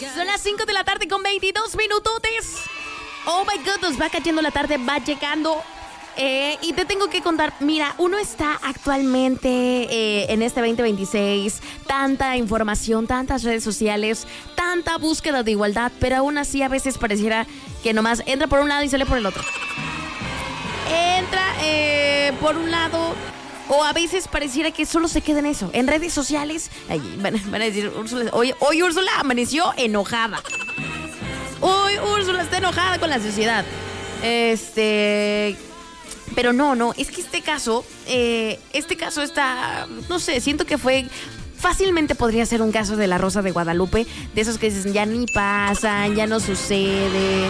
Son las 5 de la tarde con 22 minutotes. Oh my goodness, va cayendo la tarde, va llegando. Y te tengo que contar, mira, uno está actualmente en este 2026, tanta información, tantas redes sociales, tanta búsqueda de igualdad, pero aún así a veces pareciera que nomás entra por un lado y sale por el otro. Entra por un lado, o a veces pareciera que solo se queda en eso, en redes sociales. Ay, van a decir, Úrsula, hoy Úrsula amaneció enojada. Hoy Úrsula está enojada con la sociedad. Pero no, es que este caso está, no sé, siento que fácilmente podría ser un caso de la Rosa de Guadalupe, de esos que dicen ya ni pasan, ya no sucede,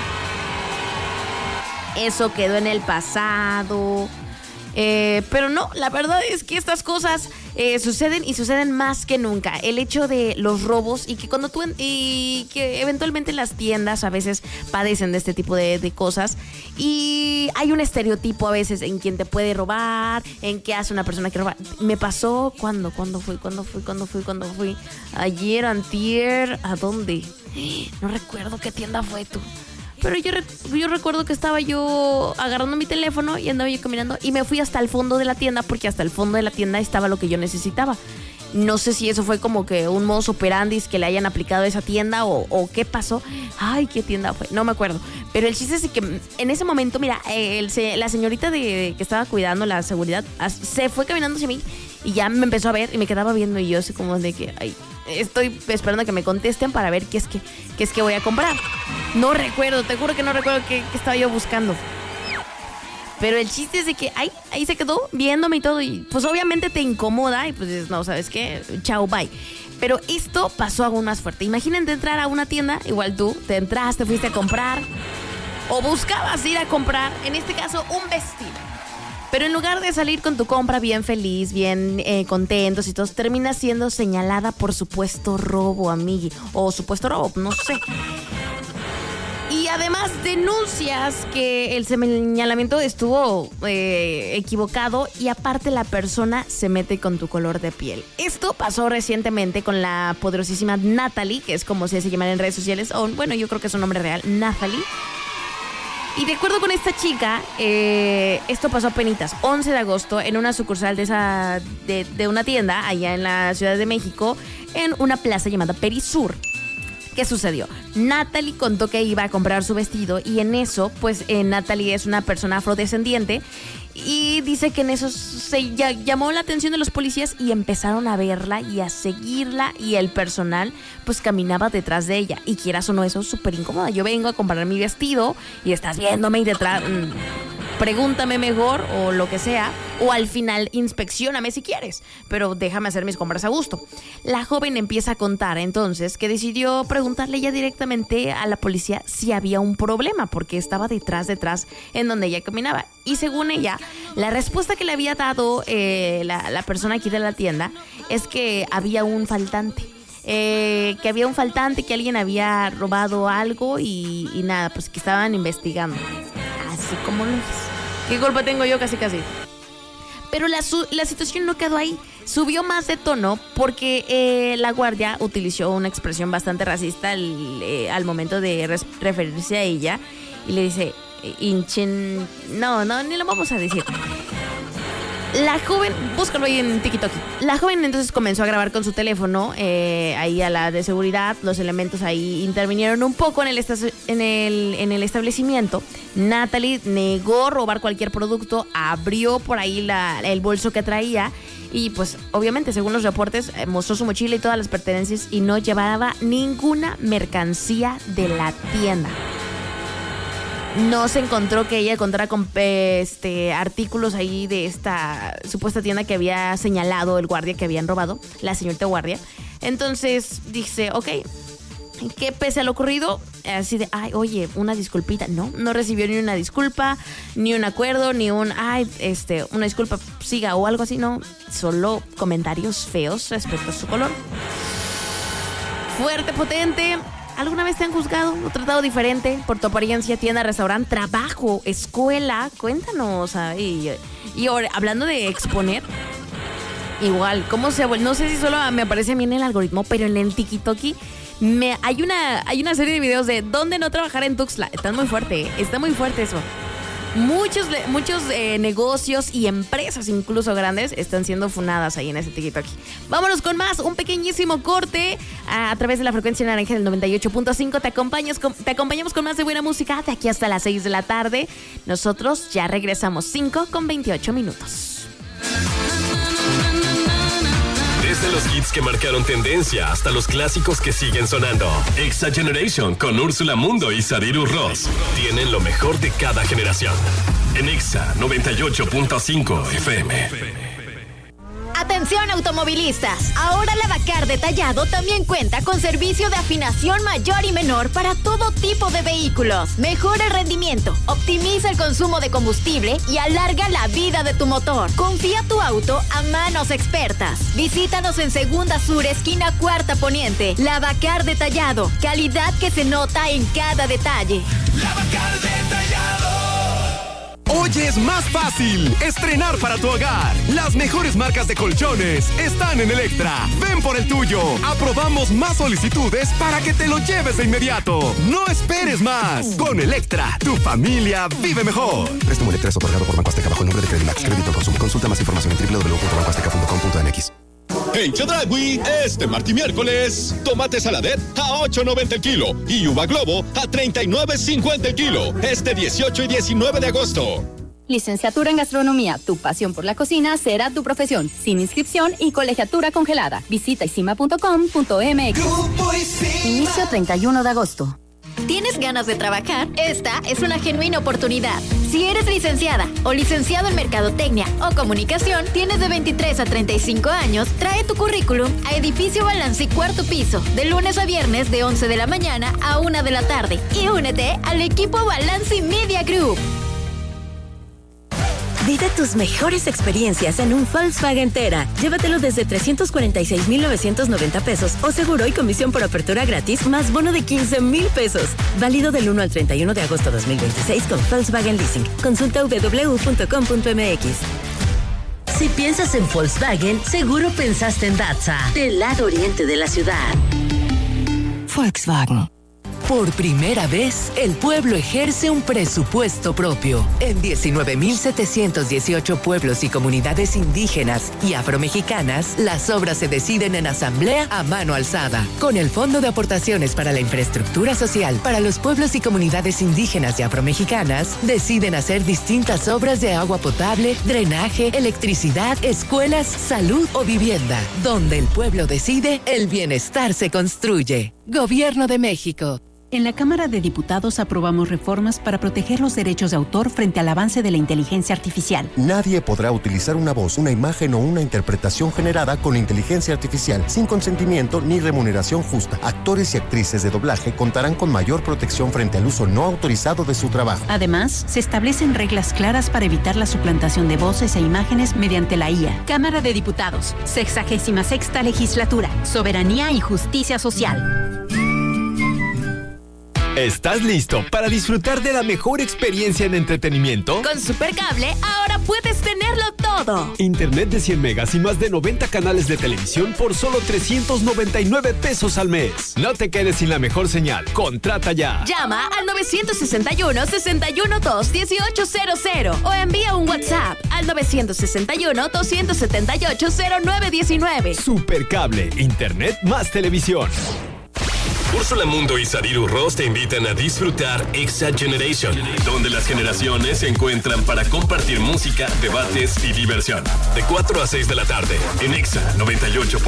eso quedó en el pasado. Pero no, la verdad es que estas cosas suceden y suceden más que nunca. El hecho de los robos y que que eventualmente las tiendas a veces padecen de este tipo de cosas, y hay un estereotipo a veces en quién te puede robar, en qué hace una persona que roba. Me pasó cuando fui ayer, antier, ¿a dónde? No recuerdo qué tienda fue tú. Pero yo recuerdo que estaba yo agarrando mi teléfono y andaba yo caminando y me fui hasta el fondo de la tienda, porque hasta el fondo de la tienda estaba lo que yo necesitaba. No sé si eso fue como que un modus operandi que le hayan aplicado a esa tienda o qué pasó. Ay, ¿qué tienda fue? No me acuerdo. Pero el chiste es que en ese momento, mira, la señorita que estaba cuidando la seguridad se fue caminando hacia mí y ya me empezó a ver y me quedaba viendo, y yo así como de que, ay, estoy esperando a que me contesten para ver qué es que voy a comprar. No recuerdo, te juro que no recuerdo qué estaba yo buscando. Pero el chiste es de que ahí se quedó viéndome y todo, y pues obviamente te incomoda y pues dices, no, ¿sabes qué? Chao, bye. Pero esto pasó aún más fuerte. Imagínate entrar a una tienda, igual tú, te entraste, fuiste a comprar o buscabas ir a comprar, en este caso, un vestido. Pero en lugar de salir con tu compra bien feliz, bien contentos y todo, terminas siendo señalada por supuesto robo, amigui. O supuesto robo, no sé. Y además denuncias que el señalamiento estuvo equivocado, y aparte la persona se mete con tu color de piel. Esto pasó recientemente con la poderosísima Natalie, que es como se hace llamar en redes sociales, o bueno, yo creo que es un nombre real, Natalie. Y de acuerdo con esta chica, esto pasó apenas 11 de agosto en una sucursal de una tienda allá en la Ciudad de México, en una plaza llamada Perisur. ¿Qué sucedió? Natalie contó que iba a comprar su vestido, y en eso, pues Natalie es una persona afrodescendiente, y dice que en eso se llamó la atención de los policías y empezaron a verla y a seguirla, y el personal pues caminaba detrás de ella, y quieras o no, eso es súper incómoda. Yo vengo a comprar mi vestido y estás viéndome y detrás... Pregúntame mejor o lo que sea, o al final inspeccióname si quieres, pero déjame hacer mis compras a gusto. La joven empieza a contar entonces que decidió preguntarle ya directamente a la policía si había un problema, porque estaba detrás en donde ella caminaba. Y según ella, la respuesta que le había dado la persona aquí de la tienda es que había un faltante. Que alguien había robado algo y nada, pues que estaban investigando. Así como lo es. ¿Qué culpa tengo yo? Casi. Pero la situación no quedó ahí. Subió más de tono porque la guardia utilizó una expresión bastante racista al momento de referirse a ella. Y le dice, hinchen... No, ni lo vamos a decir. La joven, búscalo ahí en TikTok. La joven entonces comenzó a grabar con su teléfono ahí a la de seguridad. Los elementos ahí intervinieron un poco en el establecimiento. Natalie negó robar cualquier producto, abrió por ahí el bolso que traía y pues obviamente, según los reportes, mostró su mochila y todas las pertenencias y no llevaba ninguna mercancía de la tienda. No se encontró que ella contara con artículos ahí de esta supuesta tienda que había señalado el guardia que habían robado, la señorita guardia. Entonces dice, ok, que pese a lo ocurrido, así de, ay, oye, una disculpita. No recibió ni una disculpa, ni un acuerdo, ni una disculpa, siga o algo así, no. Solo comentarios feos respecto a su color. Fuerte, potente. ¿Alguna vez te han juzgado o tratado diferente por tu apariencia, tienda, restaurante, trabajo, escuela? Cuéntanos. Y ahora, hablando de exponer, igual, ¿cómo se vuelve? No sé si solo me aparece a mí en el algoritmo, pero en el TikTok Hay una serie de videos de dónde no trabajar en Tuxtla. Está muy fuerte eso. Muchos negocios y empresas, incluso grandes, están siendo funadas ahí en ese TikTok. Vámonos con más, un pequeñísimo corte a través de la frecuencia naranja del 98.5. Te acompañamos con más de buena música de aquí hasta las 6 de la tarde. Nosotros ya regresamos 5:28. Desde los hits que marcaron tendencia hasta los clásicos que siguen sonando. Exa Generation con Úrsula Mundo y Sadiru Ross tienen lo mejor de cada generación. En Exa 98.5 FM. Atención automovilistas, ahora Lavacar Detallado también cuenta con servicio de afinación mayor y menor para todo tipo de vehículos. Mejora el rendimiento, optimiza el consumo de combustible y alarga la vida de tu motor. Confía tu auto a manos expertas. Visítanos en Segunda Sur, esquina Cuarta Poniente. Lavacar Detallado, calidad que se nota en cada detalle. Lavacar Detallado. Hoy es más fácil estrenar para tu hogar. Las mejores marcas de colchones están en Electra. Ven por el tuyo. Aprobamos más solicitudes para que te lo lleves de inmediato. No esperes más. Con Electra, tu familia vive mejor. Préstamo Electra es otorgado por Banco Azteca bajo el nombre de Credimax. Crédito al consumo. Consulta más información en www.bancoazteca.com.mx. En Chedraui, este martes y miércoles, tomate saladet a $8.90 el kilo y uva globo a $39.50 el kilo. Este 18 y 19 de agosto. Licenciatura en Gastronomía. Tu pasión por la cocina será tu profesión. Sin inscripción y colegiatura congelada. Visita isima.com.mx. Inicio 31 de agosto. ¿Tienes ganas de trabajar? Esta es una genuina oportunidad. Si eres licenciada o licenciado en Mercadotecnia o Comunicación, tienes de 23 a 35 años, trae tu currículum a Edificio Balanci, cuarto piso, de lunes a viernes de 11 de la mañana a 1 de la tarde. Y únete al equipo Balanci Media Group. Vive tus mejores experiencias en un Volkswagen Tera. Llévatelo desde 346,990 pesos o seguro y comisión por apertura gratis más bono de 15,000 pesos. Válido del 1 al 31 de agosto 2026 con Volkswagen Leasing. Consulta www.com.mx. Si piensas en Volkswagen, seguro pensaste en Datsa, del lado oriente de la ciudad. Volkswagen. Por primera vez, el pueblo ejerce un presupuesto propio. En 19,718 pueblos y comunidades indígenas y afromexicanas, las obras se deciden en asamblea a mano alzada. Con el Fondo de Aportaciones para la Infraestructura Social para los pueblos y comunidades indígenas y afromexicanas, deciden hacer distintas obras de agua potable, drenaje, electricidad, escuelas, salud o vivienda. Donde el pueblo decide, el bienestar se construye. Gobierno de México. En la Cámara de Diputados aprobamos reformas para proteger los derechos de autor frente al avance de la inteligencia artificial. Nadie podrá utilizar una voz, una imagen o una interpretación generada con inteligencia artificial sin consentimiento ni remuneración justa. Actores y actrices de doblaje contarán con mayor protección frente al uso no autorizado de su trabajo. Además, se establecen reglas claras para evitar la suplantación de voces e imágenes mediante la IA. Cámara de Diputados, 66ª Legislatura, Soberanía y Justicia Social. ¿Estás listo para disfrutar de la mejor experiencia en entretenimiento? Con Supercable ahora puedes tenerlo todo. Internet de 100 megas y más de 90 canales de televisión por solo 399 pesos al mes. No te quedes sin la mejor señal. Contrata ya. Llama al 961-612-1800 o envía un WhatsApp al 961-278-0919. Supercable, Internet más televisión. Úrsula Mundo y Sadiru Ross te invitan a disfrutar Exa Generation, donde las generaciones se encuentran para compartir música, debates y diversión. De 4 a 6 de la tarde, en Exa 98.